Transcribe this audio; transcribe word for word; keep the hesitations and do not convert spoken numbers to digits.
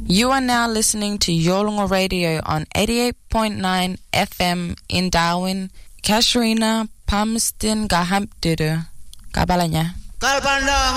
You are now listening to Yolngu Radio on eighty-eight point nine F M in Darwin. Kasharina Palmerston Gahampdudu. Kabalanya.